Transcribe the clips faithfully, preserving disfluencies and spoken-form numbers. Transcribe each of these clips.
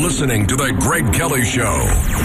listening to The Greg Kelly Show.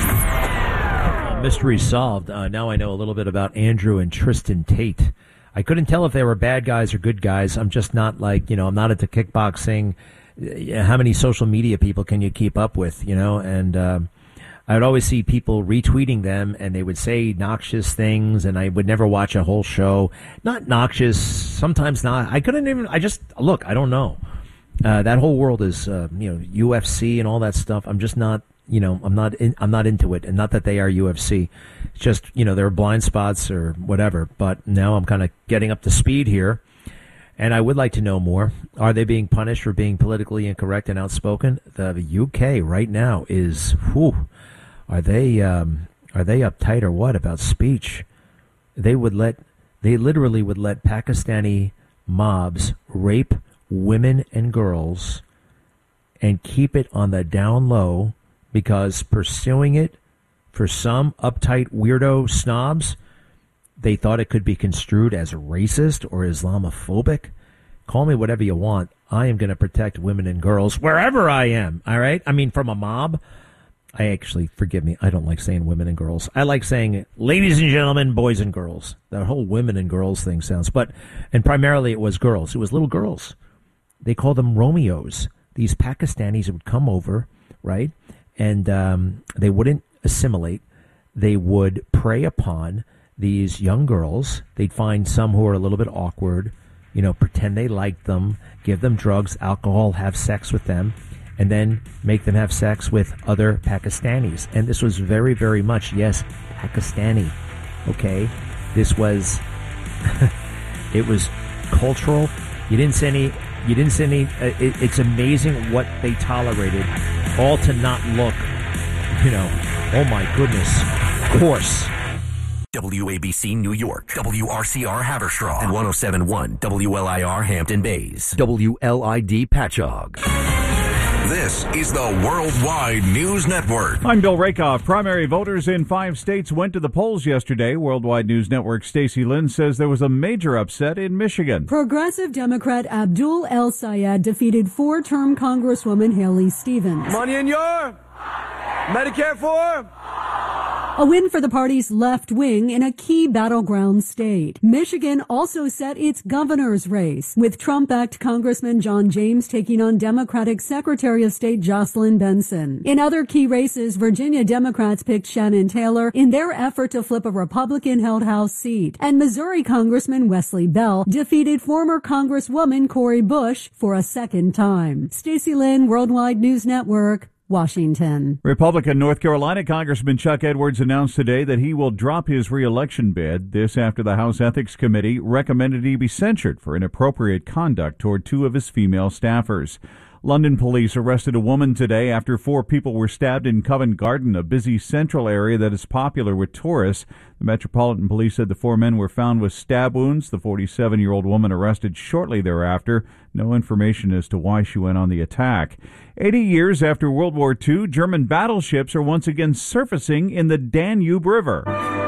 Mystery solved. Uh, now I know a little bit about Andrew and Tristan Tate. I couldn't tell if they were bad guys or good guys. I'm just not like, you know, I'm not into kickboxing. How many social media people can you keep up with, you know? And uh, I would always see people retweeting them, and they would say noxious things, and I would never watch a whole show. Not noxious, sometimes not. I couldn't even, I just, look, I don't know. Uh, that whole world is, uh, you know, U F C and all that stuff. I'm just not, you know, I'm not, in, I'm not into it. And not that they are U F C. It's just, you know, there are blind spots or whatever. But now I'm kind of getting up to speed here. And I would like to know more. Are they being punished for being politically incorrect and outspoken? The U K right now is, whew, are they, um, are they uptight or what about speech? They would let, they literally would let Pakistani mobs rape women and girls and keep it on the down low because pursuing it for some uptight weirdo snobs, they thought it could be construed as racist or Islamophobic. Call me whatever you want. I am going to protect women and girls wherever I am. All right. I mean, from a mob. I actually, forgive me, I don't like saying women and girls. I like saying ladies and gentlemen, boys and girls. That whole women and girls thing sounds, but, and primarily it was girls. It was little girls. They called them Romeos. These Pakistanis would come over, right? And um, they wouldn't assimilate. They would prey upon these young girls. They'd find some who are a little bit awkward, you know, pretend they liked them, give them drugs, alcohol, have sex with them, and then make them have sex with other Pakistanis. And this was very, very much, yes, Pakistani, okay? This was, it was cultural. You didn't see any... You didn't see any. Uh, it, it's amazing what they tolerated, all to not look, you know, oh my goodness, coarse. W A B C New York, W R C R Haverstraw, and one oh seven point one W L I R Hampton Bays, W L I D Patchogue. This is the Worldwide News Network. I'm Bill Rakoff. Primary voters in five states went to the polls yesterday. Worldwide News Network Stacey Lynn says there was a major upset in Michigan. Progressive Democrat Abdul El Sayed defeated four-term Congresswoman Haley Stevens. Money in your Medicare for... A win for the party's left wing in a key battleground state. Michigan also set its governor's race, with Trump-backed Congressman John James taking on Democratic Secretary of State Jocelyn Benson. In other key races, Virginia Democrats picked Shannon Taylor in their effort to flip a Republican-held House seat, and Missouri Congressman Wesley Bell defeated former Congresswoman Cori Bush for a second time. Stacey Lynn, Worldwide News Network, Washington. Republican North Carolina Congressman Chuck Edwards announced today that he will drop his re-election bid. This after the House Ethics Committee recommended he be censured for inappropriate conduct toward two of his female staffers. London police arrested a woman today after four people were stabbed in Covent Garden, a busy central area that is popular with tourists. The Metropolitan Police said the four men were found with stab wounds. The forty-seven-year-old woman arrested shortly thereafter. No information as to why she went on the attack. Eighty years after World War Two, German battleships are once again surfacing in the Danube River.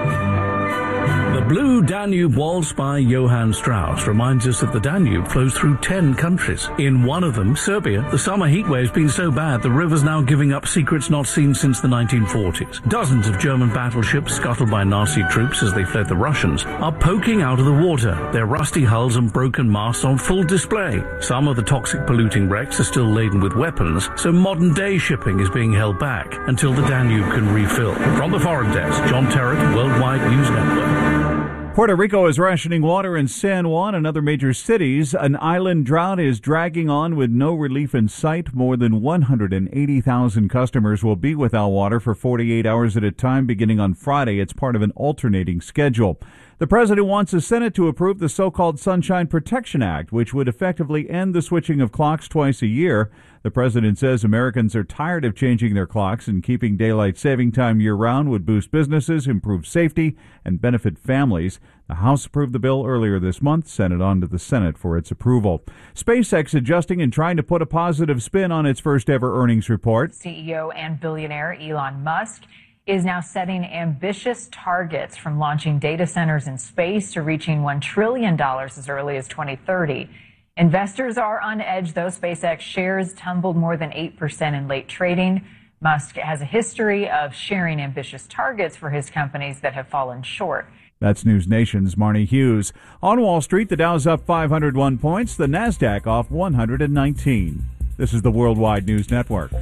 The Blue Danube Waltz by Johann Strauss reminds us that the Danube flows through ten countries. In one of them, Serbia, the summer heatwave's been so bad the river's now giving up secrets not seen since the nineteen forties. Dozens of German battleships, scuttled by Nazi troops as they fled the Russians, are poking out of the water, their rusty hulls and broken masts on full display. Some of the toxic polluting wrecks are still laden with weapons, so modern-day shipping is being held back until the Danube can refill. From the Foreign Desk, John Terrett, Worldwide News Network. Puerto Rico is rationing water in San Juan and other major cities. An island drought is dragging on with no relief in sight. More than one hundred eighty thousand customers will be without water for forty-eight hours at a time beginning on Friday. It's part of an alternating schedule. The president wants the Senate to approve the so-called Sunshine Protection Act, which would effectively end the switching of clocks twice a year. The president says Americans are tired of changing their clocks, and keeping daylight saving time year-round would boost businesses, improve safety, and benefit families. The House approved the bill earlier this month, sent it on to the Senate for its approval. SpaceX adjusting and trying to put a positive spin on its first-ever earnings report. C E O and billionaire Elon Musk is now setting ambitious targets, from launching data centers in space to reaching one trillion dollars as early as twenty thirty. Investors are on edge, though. SpaceX shares tumbled more than eight percent in late trading. Musk has a history of sharing ambitious targets for his companies that have fallen short. That's News Nation's Marnie Hughes. On Wall Street, the Dow's up five hundred one points, the NASDAQ off one hundred nineteen. This is the Worldwide News Network.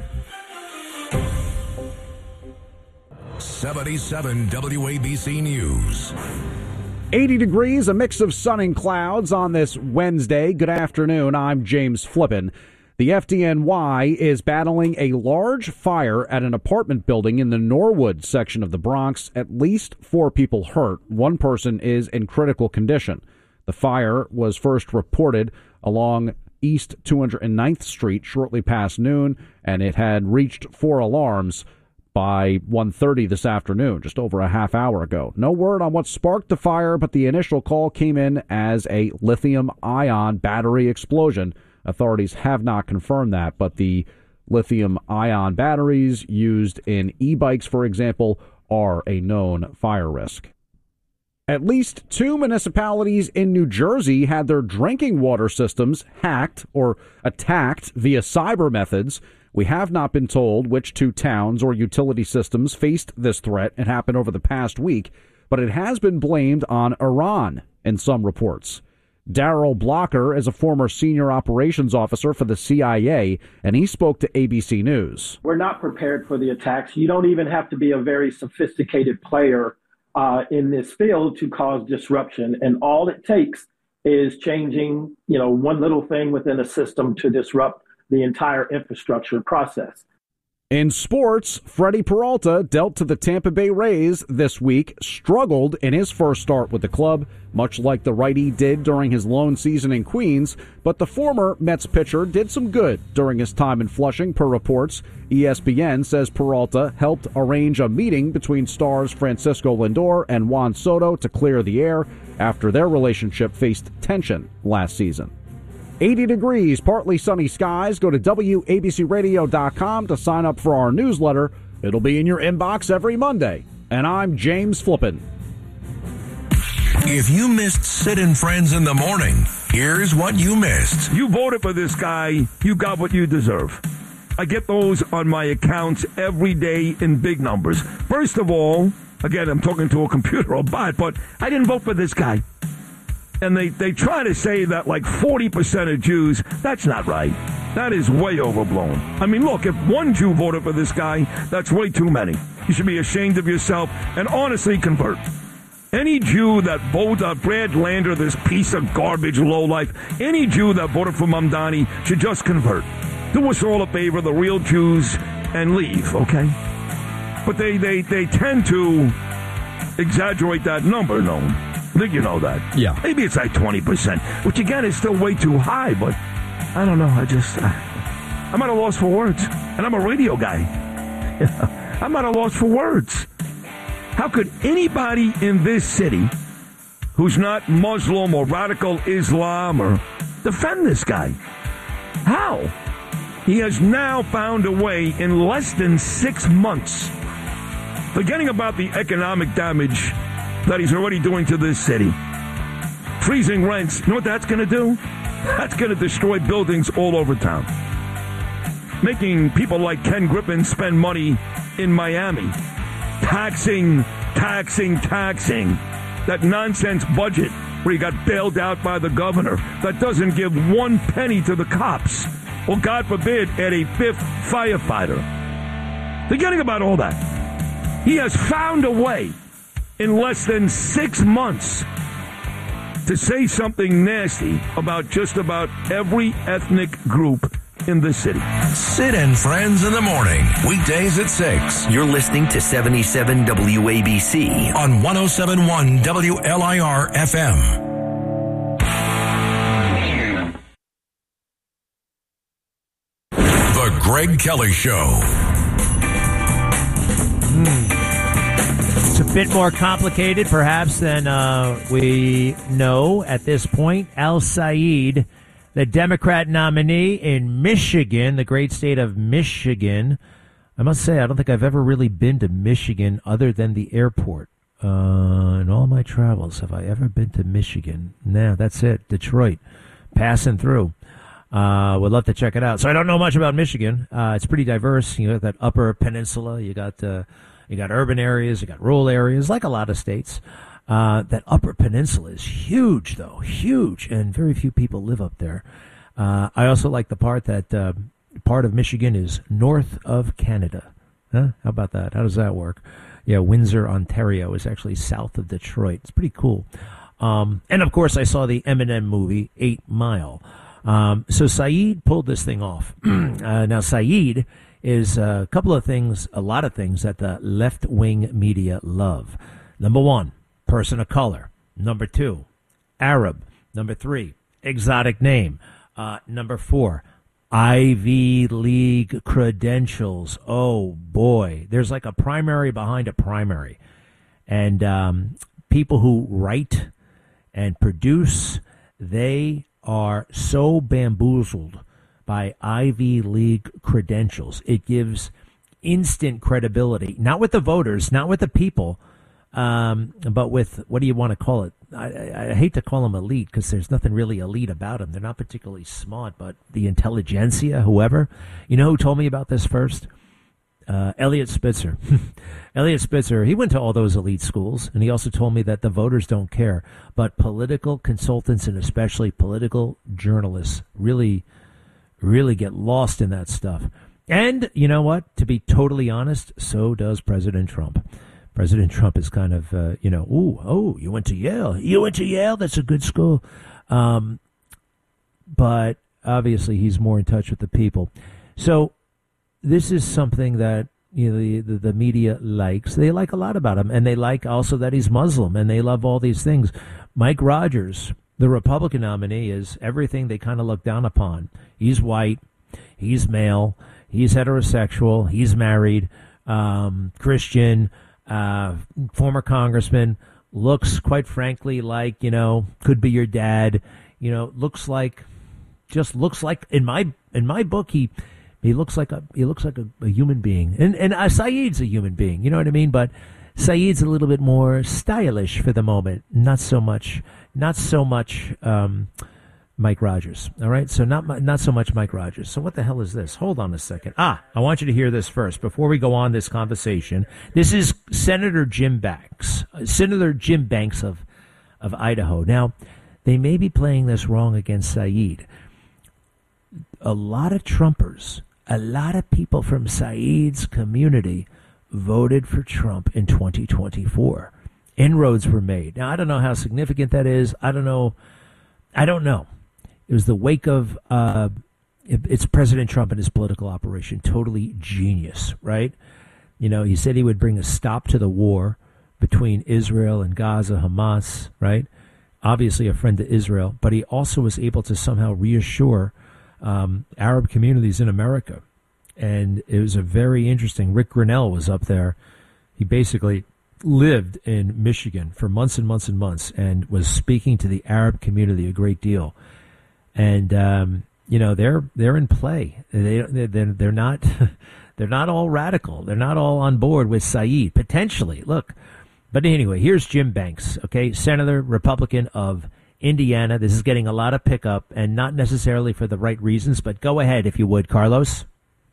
seventy-seven W A B C News. eighty degrees, a mix of sun and clouds on this Wednesday. Good afternoon. I'm James Flippin. The F D N Y is battling a large fire at an apartment building in the Norwood section of the Bronx. At least four people hurt. One person is in critical condition. The fire was first reported along East two hundred ninth Street shortly past noon, and it had reached four alarms by one thirty this afternoon, just over a half hour ago. No word on what sparked the fire, but the initial call came in as a lithium-ion battery explosion. Authorities have not confirmed that, but the lithium-ion batteries used in e-bikes, for example, are a known fire risk. At least two municipalities in New Jersey had their drinking water systems hacked or attacked via cyber methods. We have not been told which two towns or utility systems faced this threat. It happened over the past week, but it has been blamed on Iran in some reports. Daryl Blocker is a former senior operations officer for the C I A, and he spoke to A B C News. We're not prepared for the attacks. You don't even have to be a very sophisticated player uh, in this field to cause disruption. And all it takes is changing, you know, one little thing within a system to disrupt the entire infrastructure process. In sports, Freddie Peralta dealt to the Tampa Bay Rays this week, struggled in his first start with the club, much like the righty did during his lone season in Queens, but the former Mets pitcher did some good during his time in Flushing, per reports. E S P N says Peralta helped arrange a meeting between stars Francisco Lindor and Juan Soto to clear the air after their relationship faced tension last season. eighty degrees, partly sunny skies. Go to W A B C radio dot com to sign up for our newsletter. It'll be in your inbox every Monday. And I'm James Flippin. If you missed Sid and Friends in the morning, here's what you missed. You voted for this guy, you got what you deserve. I get those on my accounts every day in big numbers. First of all, again, I'm talking to a computer or bot, but I didn't vote for this guy. And they, they try to say that like forty percent of Jews, that's not right. That is way overblown. I mean, look, if one Jew voted for this guy, that's way too many. You should be ashamed of yourself and honestly convert. Any Jew that voted uh, Brad Lander, this piece of garbage lowlife, any Jew that voted for Mamdani should just convert. Do us all a favor, the real Jews, and leave, okay? But they, they, they tend to exaggerate that number, no? I think you know that. Yeah. Maybe it's like twenty percent, which again is still way too high, but I don't know. I just, uh, I'm at a loss for words. And I'm a radio guy. I'm at a loss for words. How could anybody in this city who's not Muslim or radical Islam or defend this guy? How? He has now found a way in less than six months, forgetting about the economic damage that he's already doing to this city. Freezing rents. You know what that's going to do? That's going to destroy buildings all over town. Making people like Ken Griffin spend money in Miami. Taxing, taxing, taxing. That nonsense budget where he got bailed out by the governor that doesn't give one penny to the cops. Or, God forbid, add a fifth firefighter. Forgetting about all that. He has found a way in less than six months to say something nasty about just about every ethnic group in the city. Sid and Friends in the morning, weekdays at six. You're listening to seventy-seven W A B C on one oh seven point one W L I R F M. The Greg Kelly Show. Mm. It's a bit more complicated, perhaps, than uh, we know at this point. Al Said, the Democrat nominee in Michigan, the great state of Michigan. I must say, I don't think I've ever really been to Michigan other than the airport. Uh, in all my travels, have I ever been to Michigan? No, that's it. Detroit. Passing through. Uh, would love to check it out. So I don't know much about Michigan. Uh, it's pretty diverse. You got that upper peninsula. You got uh, you got urban areas. You got rural areas, like a lot of states. Uh, that upper peninsula is huge, though, huge, and very few people live up there. Uh, I also like the part that uh, part of Michigan is north of Canada. Huh? How about that? How does that work? Yeah, Windsor, Ontario is actually south of Detroit. It's pretty cool. Um, and of course, I saw the Eminem movie, Eight Mile. Um, so Saeed pulled this thing off. uh, now, Saeed is a couple of things, a lot of things that the left-wing media love. Number one, person of color. Number two, Arab. Number three, exotic name. Uh, number four, Ivy League credentials. Oh, boy. There's like a primary behind a primary. And um, people who write and produce, they are so bamboozled by Ivy League credentials. It gives instant credibility, not with the voters, not with the people, um, but with, what do you want to call it? I, I, I hate to call them elite because there's nothing really elite about them. They're not particularly smart, but the intelligentsia, whoever. You know who told me about this first? Uh, Elliot Spitzer. Elliot Spitzer, he went to all those elite schools, and he also told me that the voters don't care. But political consultants and especially political journalists really, really get lost in that stuff. And you know what? To be totally honest, so does President Trump. President Trump is kind of, uh, you know, ooh, oh, you went to Yale. You went to Yale? That's a good school. Um, but obviously he's more in touch with the people. So this is something that, you know, the, the, the media likes. They like a lot about him, and they like also that he's Muslim, and they love all these things. Mike Rogers, the Republican nominee, is everything they kind of look down upon. He's white, he's male, he's heterosexual, he's married, um, Christian, uh, former congressman, looks, quite frankly, like, you know, could be your dad, you know, looks like, just looks like, in my in my book, he... He looks like a he looks like a, a human being, and and uh, Saeed's a human being. You know what I mean? But Saeed's a little bit more stylish for the moment. Not so much, not so much um, Mike Rogers. All right, so not not so much Mike Rogers. So what the hell is this? Hold on a second. Ah, I want you to hear this first before we go on this conversation. This is Senator Jim Banks, uh, Senator Jim Banks of of Idaho. Now, they may be playing this wrong against Saeed. A lot of Trumpers. A lot of people from Saeed's community voted for Trump in twenty twenty-four. Inroads were made. Now, I don't know how significant that is. I don't know. I don't know. It was the wake of, uh, it, it's President Trump and his political operation. Totally genius, right? You know, he said he would bring a stop to the war between Israel and Gaza, Hamas, right? Obviously a friend to Israel, but he also was able to somehow reassure Um, Arab communities in America. And it was a very interesting, Rick Grinnell was up there. He basically lived in Michigan for months and months and months and was speaking to the Arab community a great deal. And, um, you know, they're, they're in play. They, they're, they're not, they're not all radical. They're not all on board with Saeed, potentially. Look, but anyway, here's Jim Banks, okay, Senator, Republican of Indiana. This is getting a lot of pickup, and not necessarily for the right reasons, but go ahead if you would, Carlos.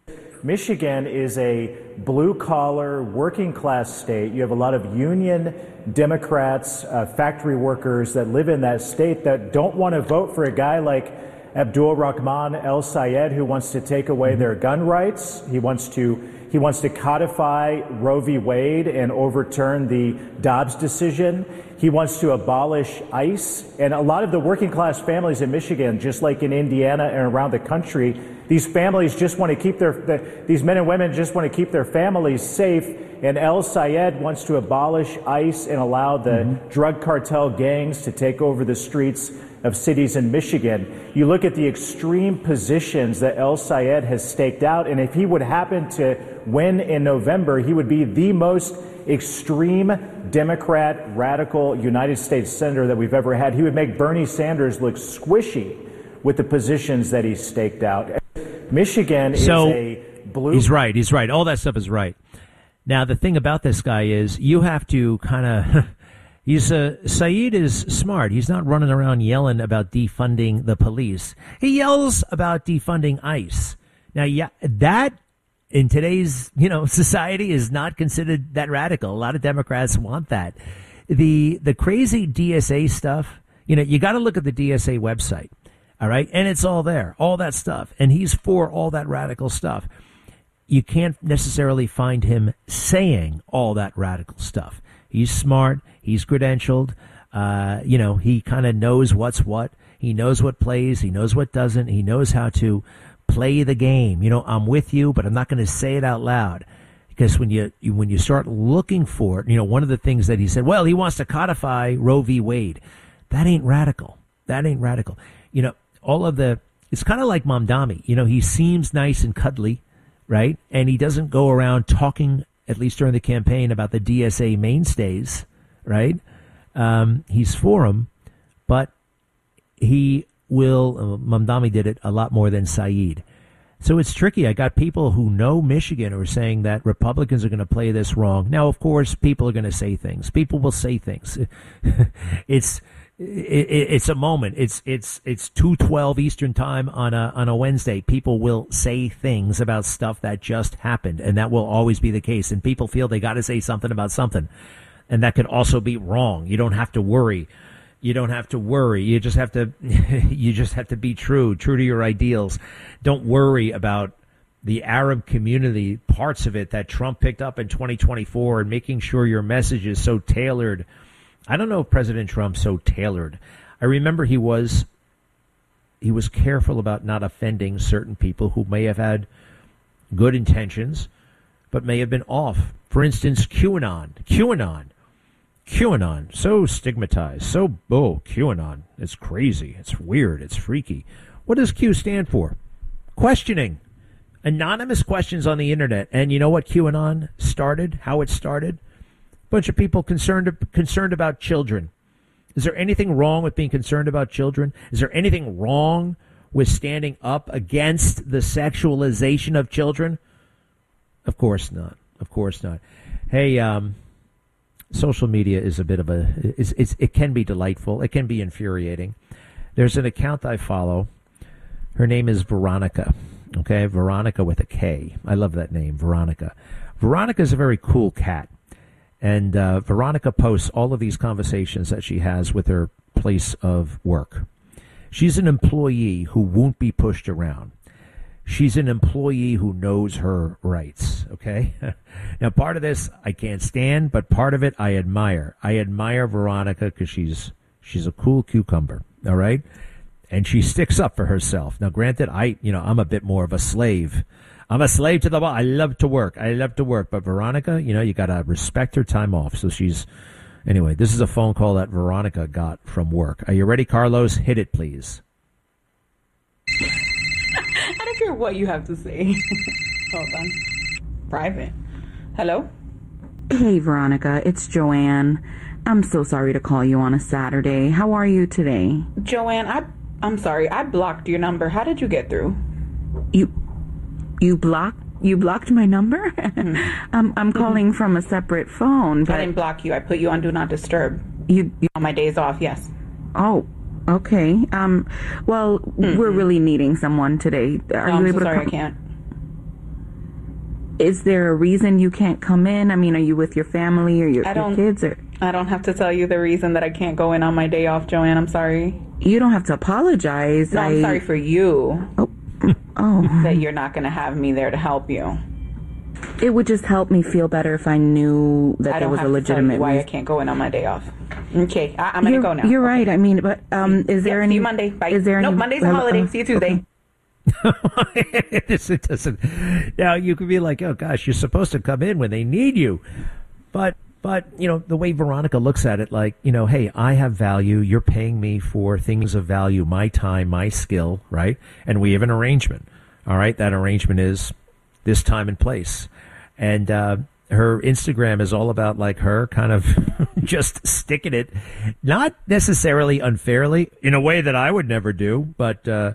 Michigan is a blue-collar, working-class state. You have a lot of union Democrats, uh, factory workers that live in that state that don't want to vote for a guy like Abdul Rahman El Sayed, who wants to take away their gun rights. He wants to He wants to codify Roe v. Wade and overturn the Dobbs decision. He wants to abolish ICE. And a lot of the working class families in Michigan, just like in Indiana and around the country, these families just want to keep their, the, these men and women just want to keep their families safe. And El Sayed wants to abolish ICE and allow the mm-hmm. drug cartel gangs to take over the streets of cities in Michigan. You look at the extreme positions that El Sayed has staked out, and if he would happen to win in November, he would be the most extreme Democrat, radical United States senator that we've ever had. He would make Bernie Sanders look squishy with the positions that he's staked out. Michigan so, is a blue... He's right, he's right. All that stuff is right. Now, the thing about this guy is you have to kind of... He's uh, Saeed is smart. He's not running around yelling about defunding the police. He yells about defunding ICE. Now, yeah, that in today's, you know, society is not considered that radical. A lot of Democrats want that. The the crazy D S A stuff, you know, you got to look at the D S A website. All right. And it's all there, all that stuff. And he's for all that radical stuff. You can't necessarily find him saying all that radical stuff. He's smart. He's credentialed. Uh, you know, he kind of knows what's what. He knows what plays. He knows what doesn't. He knows how to play the game. You know, I'm with you, but I'm not going to say it out loud. Because when you, you when you start looking for it, you know, one of the things that he said, well, he wants to codify Roe v. Wade. That ain't radical. That ain't radical. You know, all of the, it's kind of like Mamdani. You know, he seems nice and cuddly, right? And he doesn't go around talking, at least during the campaign, about the D S A mainstays, right? Um, he's for them, but he will, uh, Mamdani did it a lot more than Saeed. So it's tricky. I got people who know Michigan who are saying that Republicans are going to play this wrong. Now, of course, people are going to say things. People will say things. it's it, it's a moment. It's it's it's two twelve Eastern time on a on a Wednesday. People will say things about stuff that just happened, and that will always be the case. And people feel they got to say something about something, and that could also be wrong. You don't have to worry. You don't have to worry. You just have to you just have to be true, true to your ideals. Don't worry about the Arab community, parts of it that Trump picked up in twenty twenty-four, and making sure your message is so tailored. I don't know if President Trump's so tailored. I remember he was he was careful about not offending certain people who may have had good intentions, but may have been off. For instance, QAnon. QAnon. QAnon, so stigmatized, so, oh, QAnon, it's crazy, it's weird, it's freaky. What does Q stand for? Questioning. Anonymous questions on the internet. And you know what QAnon started, how it started? A bunch of people concerned concerned about children. Is there anything wrong with being concerned about children? Is there anything wrong with standing up against the sexualization of children? Of course not. Of course not. Hey, um... social media is a bit of a, it's, it's, it can be delightful. It can be infuriating. There's an account I follow. Her name is Veronica. Okay, Veronica with a K. I love that name, Veronica. Veronica is a very cool cat. And uh, Veronica posts all of these conversations that she has with her place of work. She's an employee who won't be pushed around. She's an employee who knows her rights, okay? Now, part of this I can't stand, but part of it I admire. I admire Veronica because she's she's a cool cucumber, all right? And she sticks up for herself. Now, granted, I, you know, I'm a bit more of a slave. I'm a slave to the boss. I love to work. I love to work. But Veronica, you know, you got to respect her time off. So she's, anyway, this is a phone call that Veronica got from work. Are you ready, Carlos? Hit it, please. I don't care what you have to say. Hold on. Private. Hello? Hey, Veronica. It's Joanne. I'm so sorry to call you on a Saturday. How are you today? Joanne, I, I'm sorry. I blocked your number. How did you get through? You you blocked you blocked my number? Mm-hmm. I'm, I'm mm-hmm. calling from a separate phone. But I didn't block you. I put you on Do Not Disturb. You, you on my days off, yes. Oh. Okay. Um. Well, mm-hmm. we're really needing someone today. Are no, you I'm able so to sorry, come? I can't. Is there a reason you can't come in? I mean, are you with your family or your, I don't, your kids? Or I don't have to tell you the reason that I can't go in on my day off, Joanne. I'm sorry. You don't have to apologize. No, I... I'm sorry for you. Oh. Oh. That you're not going to have me there to help you. It would just help me feel better if I knew that I there was a legitimate reason. I don't have to tell you why reason. I can't go in on my day off. Okay, I, I'm going to go now. You're okay. right. I mean, but um, is there yep, any... See you Monday. Bye. Is there nope, any... Monday's a holiday. Uh, see you Tuesday. it doesn't. Now, you could be like, oh, gosh, you're supposed to come in when they need you. But, but you know, the way Veronica looks at it, like, you know, hey, I have value. You're paying me for things of value, my time, my skill, right? And we have an arrangement. All right? That arrangement is this time and place. And uh, her Instagram is all about, like, her kind of just sticking it, not necessarily unfairly, in a way that I would never do, but... Uh,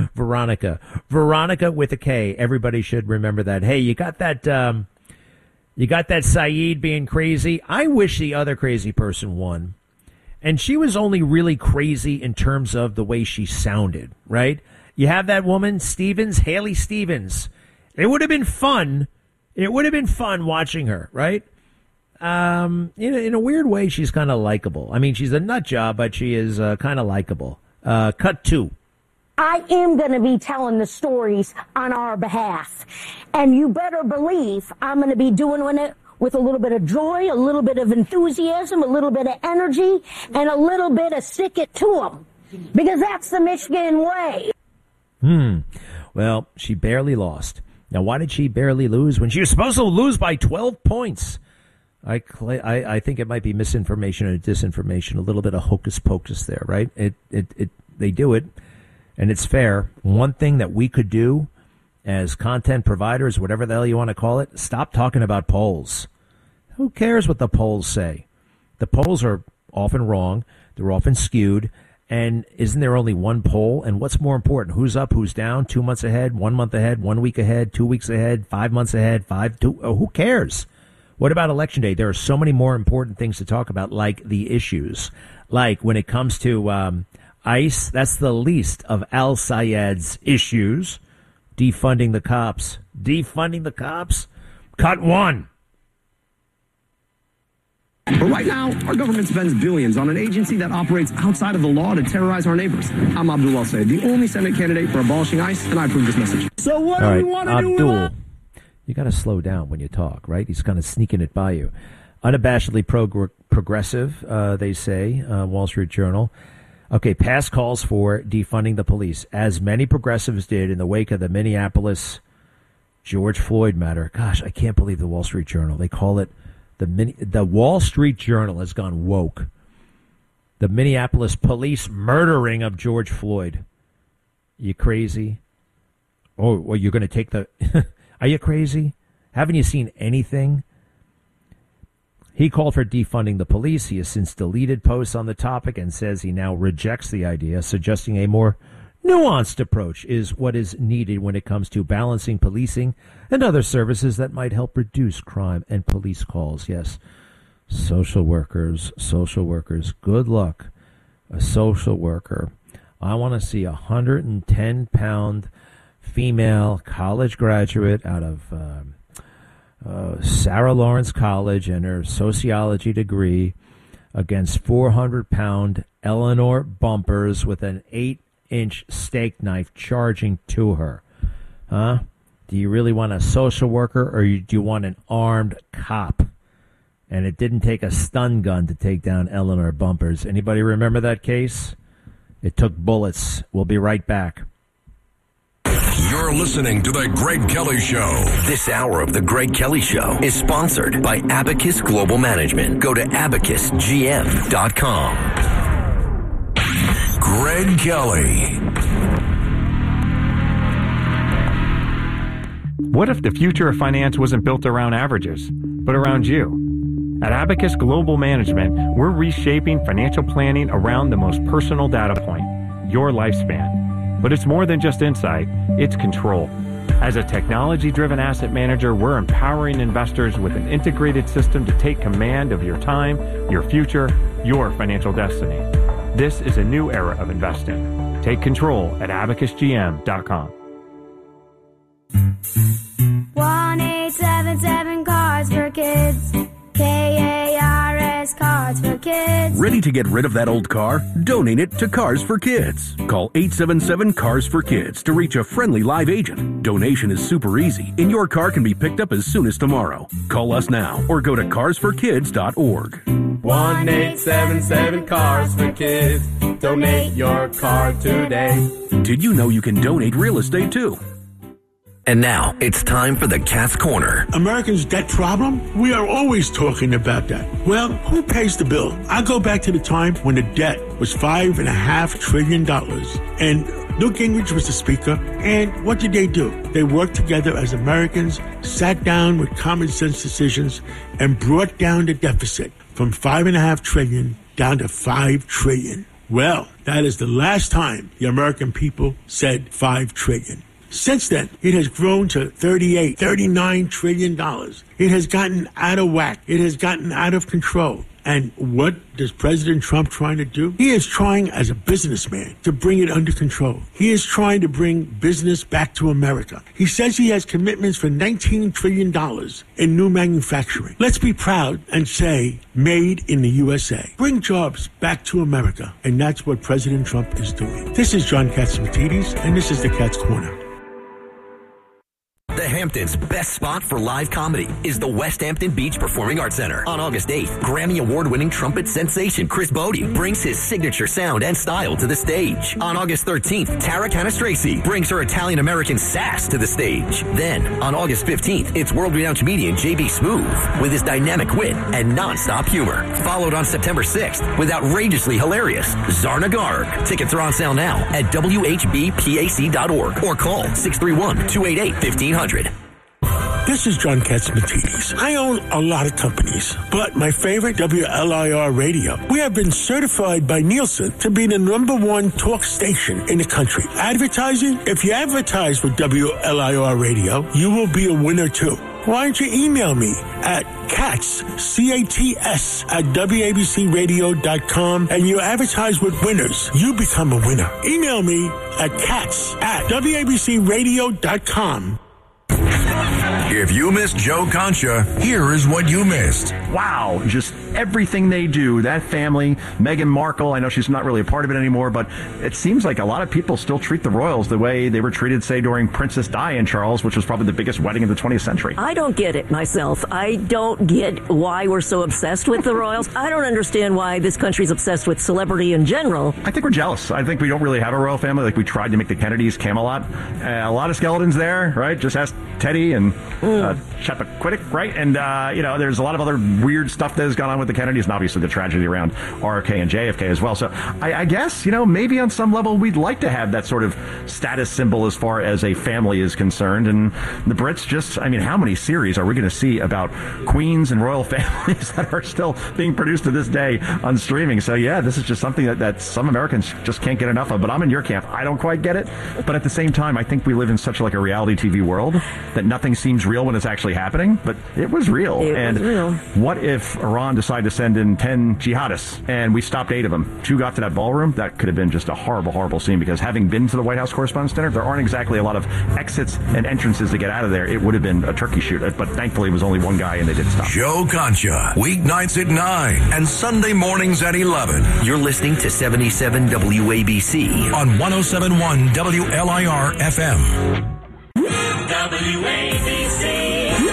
Veronica. Veronica with a K. Everybody should remember that. Hey, you got that um, You got that Saeed being crazy. I wish the other crazy person won. And she was only really crazy in terms of the way she sounded, right? You have that woman, Stevens, Haley Stevens. It would have been fun. It would have been fun watching her, right? Um, in, a, in a weird way, she's kind of likable. I mean, she's a nut job, but she is uh, kind of likable. Uh, cut two. I am going to be telling the stories on our behalf. And you better believe I'm going to be doing it with a little bit of joy, a little bit of enthusiasm, a little bit of energy, and a little bit of stick it to them. Because that's the Michigan way. Hmm. Well, she barely lost. Now, why did she barely lose when she was supposed to lose by twelve points? I, cl- I I think it might be misinformation and disinformation, a little bit of hocus pocus there, right? It it it they do it, and it's fair. One thing that we could do as content providers, whatever the hell you want to call it, stop talking about polls. Who cares what the polls say? The polls are often wrong. They're often skewed. And isn't there only one poll? And what's more important? Who's up? Who's down? Two months ahead? One month ahead? One week ahead? Two weeks ahead? Five months ahead? Five? Two? Oh, who cares? What about Election Day? There are so many more important things to talk about, like the issues. Like when it comes to um, ICE, that's the least of Al Sayed's issues. Defunding the cops. Defunding the cops? Cut one. But right now, our government spends billions on an agency that operates outside of the law to terrorize our neighbors. I'm Abdul El-Sayed, the only Senate candidate for abolishing ICE, and I approve this message. So what All do right, we want to Abdul, do with that? You got to slow down when you talk, right? He's kind of sneaking it by you. Unabashedly prog- progressive, uh, they say, uh, Wall Street Journal. Okay, past calls for defunding the police, as many progressives did in the wake of the Minneapolis George Floyd matter. Gosh, I can't believe the Wall Street Journal. They call it The, Min- the Wall Street Journal has gone woke. The Minneapolis police murdering of George Floyd. You crazy? Oh, well, you're going to take the... Are you crazy? Haven't you seen anything? He called for defunding the police. He has since deleted posts on the topic and says he now rejects the idea, suggesting a more nuanced approach is what is needed when it comes to balancing policing and other services that might help reduce crime and police calls. Yes, social workers, social workers, good luck. A social worker. I want to see a one hundred ten pound female college graduate out of um, uh, Sarah Lawrence College and her sociology degree against four hundred pound Eleanor Bumpers with an eight inch steak knife charging to her. Huh? Do you really want a social worker or do you want an armed cop? And it didn't take a stun gun to take down Eleanor Bumpers. Anybody remember that case? It took bullets. We'll be right back. You're listening to The Greg Kelly Show. This hour of The Greg Kelly Show is sponsored by Abacus Global Management. Go to abacus g m dot com. Greg Kelly. What if the future of finance wasn't built around averages, but around you? At Abacus Global Management, we're reshaping financial planning around the most personal data point, your lifespan. But it's more than just insight, it's control. As a technology-driven asset manager, we're empowering investors with an integrated system to take command of your time, your future, your financial destiny. This is a new era of investing. Take control at abacus g m dot com. one eight seven seven Cards for Kids. K A R S Cards for Kids. Ready to get rid of that old car? Donate it to Cars for Kids. Call eight seven seven Cars for Kids to reach a friendly live agent. Donation is super easy, and your car can be picked up as soon as tomorrow. Call us now or go to cars for kids dot org. one eight seven seven Cars for Kids. Donate your car today. Did you know you can donate real estate too? And now, it's time for the Cat's Corner. Americans' debt problem? We are always talking about that. Well, who pays the bill? I go back to the time when the debt was five and a half trillion dollars. And Newt Gingrich was the speaker. And what did they do? They worked together as Americans, sat down with common sense decisions, and brought down the deficit from five and a half trillion down to five trillion. Well, that is the last time the American people said five trillion. Since then, it has grown to thirty-eight, thirty-nine trillion dollars. It has gotten out of whack. It has gotten out of control. And what is President Trump trying to do? He is trying, as a businessman, to bring it under control. He is trying to bring business back to America. He says he has commitments for nineteen trillion dollars in new manufacturing. Let's be proud and say, made in the U S A. Bring jobs back to America. And that's what President Trump is doing. This is John Catsimatidis, and this is the Cat's Corner. The Hamptons' best spot for live comedy is the West Hampton Beach Performing Arts Center. On August eighth, Grammy Award-winning trumpet sensation Chris Bodie brings his signature sound and style to the stage. On August thirteenth, Tara Canastraci brings her Italian-American sass to the stage. Then, on August fifteenth, it's world-renowned comedian J B Smoove with his dynamic wit and non-stop humor. Followed on September sixth with outrageously hilarious Zarna Garg. Tickets are on sale now at W H B P A C dot org or call six three one, two eight eight, fifteen hundred. This is John Catsimatidis. I own a lot of companies, but my favorite, W L I R Radio. We have been certified by Nielsen to be the number one talk station in the country. Advertising? If you advertise with W L I R Radio, you will be a winner too. Why don't you email me at cats, C A T S, at W A B C radio dot com and you advertise with winners. You become a winner. Email me at cats at W A B C radio dot com. If you missed Joe Concha, here is what you missed. Wow, just everything they do. That family, Meghan Markle, I know she's not really a part of it anymore, but it seems like a lot of people still treat the royals the way they were treated, say, during Princess Di and Charles, which was probably the biggest wedding of the twentieth century. I don't get it myself. I don't get why we're so obsessed with the royals. I don't understand why this country's obsessed with celebrity in general. I think we're jealous. I think we don't really have a royal family like we tried to make the Kennedys Camelot. Uh, a lot of skeletons there, right? Just ask Teddy and uh, Chappaquiddick, right? And, uh, you know, there's a lot of other weird stuff that has gone on with the Kennedys, and obviously the tragedy around R F K and J F K as well. So I, I guess, you know, maybe on some level we'd like to have that sort of status symbol as far as a family is concerned. And the Brits just, I mean, how many series are we going to see about queens and royal families that are still being produced to this day on streaming? So, yeah, this is just something that, that some Americans just can't get enough of. But I'm in your camp. I don't quite get it. But at the same time, I think we live in such like a reality T V world that nothing seems real when it's actually happening. But it was real. It and was real. What if Iran decided to send in ten jihadists and we stopped eight of them? Two got to that ballroom. That could have been just a horrible, horrible scene, because having been to the White House Correspondents' Dinner, there aren't exactly a lot of exits and entrances to get out of there. It would have been a turkey shoot. But thankfully, it was only one guy and they did stop. Joe Concha, weeknights at nine and Sunday mornings at eleven. You're listening to seventy-seven W A B C on one oh seven point one W L I R F M. W A B C.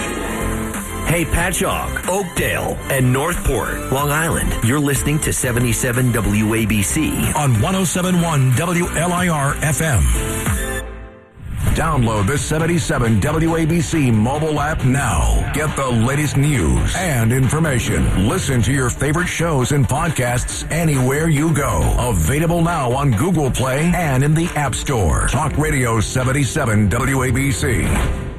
Hey, Patchogue, Oakdale, and Northport, Long Island. You're listening to seventy-seven W A B C on one oh seven point one W L I R F M. Download the seventy-seven W A B C mobile app now. Get the latest news and information. Listen to your favorite shows and podcasts anywhere you go. Available now on Google Play and in the App Store. Talk Radio seventy-seven W A B C.